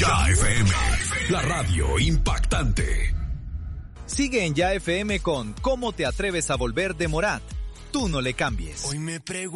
Ya FM, la radio impactante. Sigue en Ya FM con ¿Cómo te atreves a volver de Morat? Tú no le cambies. Hoy me pregunto